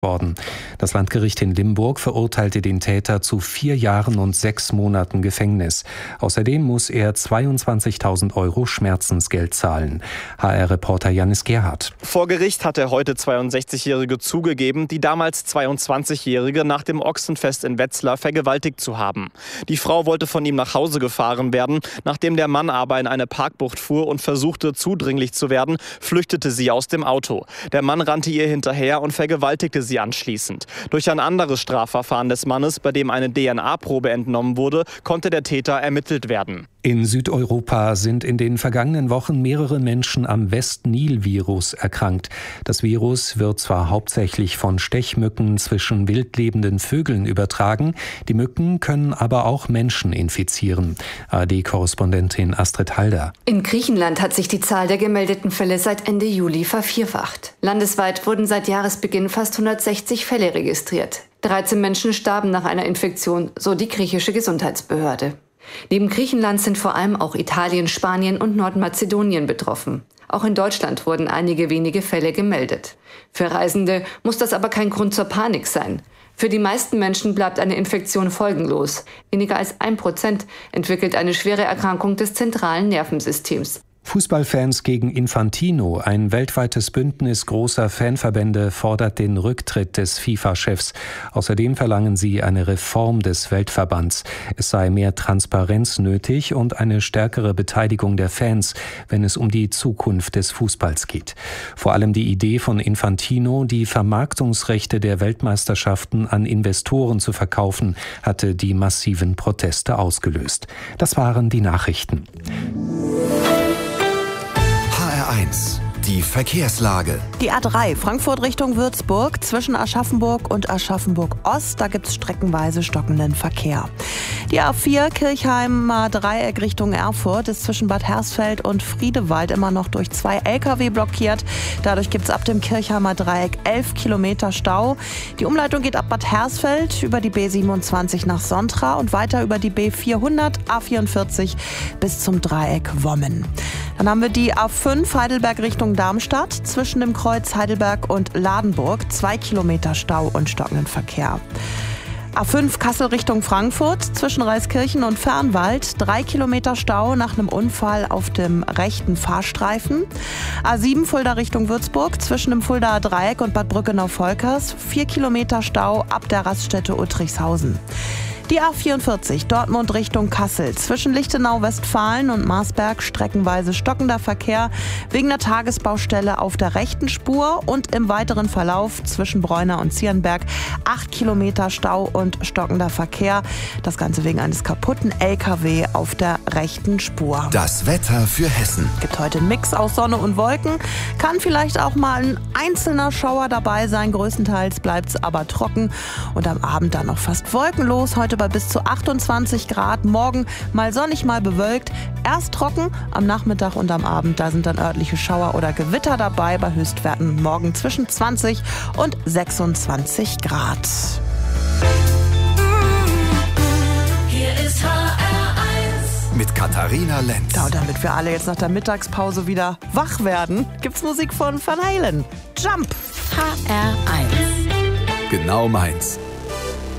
worden. Das Landgericht in Limburg verurteilte den Täter zu 4 Jahren und 6 Monaten Gefängnis. Außerdem muss er 22.000 € Schmerzensgeld zahlen. HR-Reporter Janis Gerhardt. Vor Gericht hat der heute 62-Jährige zugegeben, die damals 22-Jährige nach dem Ochsenfest in Wetzlar vergewaltigt zu haben. Die Frau wollte von ihm nach Hause gefahren werden. Nachdem der Mann aber in eine Parkbucht fuhr und versuchte, zudringlich zu werden, flüchtete sie aus dem Auto. Der Mann rannte ihr hinterher und vergewaltigte sie anschließend. Durch ein anderes Strafverfahren des Mannes, bei dem eine DNA-Probe entnommen wurde, konnte der Täter ermittelt werden. In Südeuropa sind in den vergangenen Wochen mehrere Menschen am West-Nil-Virus erkrankt. Das Virus wird zwar hauptsächlich von Stechmücken zwischen wildlebenden Vögeln übertragen, die Mücken können aber auch Menschen infizieren. ARD-Korrespondentin Astrid Halder. In Griechenland hat sich die Zahl der gemeldeten Fälle seit Ende Juli vervierfacht. Landesweit wurden seit Jahresbeginn fast 160 Fälle registriert. 13 Menschen starben nach einer Infektion, so die griechische Gesundheitsbehörde. Neben Griechenland sind vor allem auch Italien, Spanien und Nordmazedonien betroffen. Auch in Deutschland wurden einige wenige Fälle gemeldet. Für Reisende muss das aber kein Grund zur Panik sein. Für die meisten Menschen bleibt eine Infektion folgenlos. Weniger als 1% entwickelt eine schwere Erkrankung des zentralen Nervensystems. Fußballfans gegen Infantino. Ein weltweites Bündnis großer Fanverbände fordert den Rücktritt des FIFA-Chefs. Außerdem verlangen sie eine Reform des Weltverbands. Es sei mehr Transparenz nötig und eine stärkere Beteiligung der Fans, wenn es um die Zukunft des Fußballs geht. Vor allem die Idee von Infantino, die Vermarktungsrechte der Weltmeisterschaften an Investoren zu verkaufen, hatte die massiven Proteste ausgelöst. Das waren die Nachrichten. Die Verkehrslage. Die A3 Frankfurt Richtung Würzburg zwischen Aschaffenburg und Aschaffenburg-Ost, da gibt es streckenweise stockenden Verkehr. Die A4 Kirchheimer Dreieck Richtung Erfurt ist zwischen Bad Hersfeld und Friedewald immer noch durch 2 Lkw blockiert. Dadurch gibt es ab dem Kirchheimer Dreieck 11 Kilometer Stau. Die Umleitung geht ab Bad Hersfeld über die B27 nach Sontra und weiter über die B400, A44 bis zum Dreieck Wommen. Dann haben wir die A5 Heidelberg Richtung Darmstadt zwischen dem Kreuz Heidelberg und Ladenburg 2 Kilometer Stau und stockenden Verkehr. A5 Kassel Richtung Frankfurt zwischen Reiskirchen und Fernwald 3 Kilometer Stau nach einem Unfall auf dem rechten Fahrstreifen. A7 Fulda Richtung Würzburg zwischen dem Fuldaer Dreieck und Bad Brückenau-Volkers 4 Kilometer Stau ab der Raststätte Uttrichshausen. Die A44 Dortmund Richtung Kassel zwischen Lichtenau-Westfalen und Marsberg streckenweise stockender Verkehr wegen der Tagesbaustelle auf der rechten Spur und im weiteren Verlauf zwischen Bräuner und Zierenberg 8 Kilometer Stau und stockender Verkehr. Das Ganze wegen eines kaputten LKW auf der rechten Spur. Das Wetter für Hessen. Gibt heute einen Mix aus Sonne und Wolken. Kann vielleicht auch mal ein einzelner Schauer dabei sein. Größtenteils bleibt es aber trocken und am Abend dann noch fast wolkenlos. Heute bei bis zu 28 Grad. Morgen mal sonnig, mal bewölkt. Erst trocken, am Nachmittag und am Abend. Da sind dann örtliche Schauer oder Gewitter dabei. Bei Höchstwerten morgen zwischen 20 und 26 Grad. Hier ist HR1 mit Katharina Lenz. Ja, und damit wir alle jetzt nach der Mittagspause wieder wach werden, gibt's Musik von Van Halen. Jump! HR1 Genau meins.